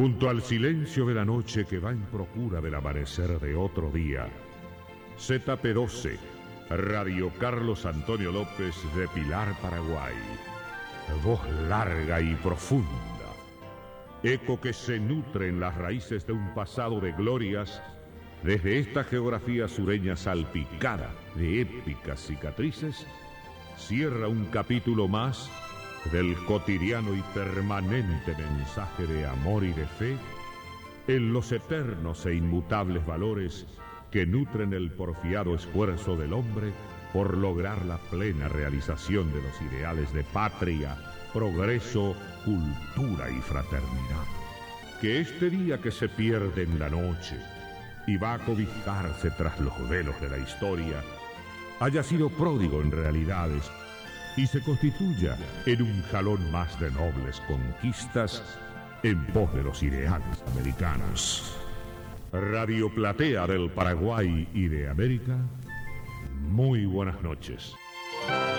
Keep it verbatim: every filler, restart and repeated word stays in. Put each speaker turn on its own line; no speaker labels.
Junto al silencio de la noche que va en procura del amanecer de otro día, Z P doce, Radio Carlos Antonio López de Pilar, Paraguay. Voz larga y profunda, eco que se nutre en las raíces de un pasado de glorias, desde esta geografía sureña salpicada de épicas cicatrices, cierra un capítulo más del cotidiano y permanente mensaje de amor y de fe en los eternos e inmutables valores que nutren el porfiado esfuerzo del hombre por lograr la plena realización de los ideales de patria, progreso, cultura y fraternidad. Que este día que se pierde en la noche y va a cobijarse tras los velos de la historia haya sido pródigo en realidades y se constituya en un jalón más de nobles conquistas en pos de los ideales americanos. Radio Platea del Paraguay y de América, muy buenas noches.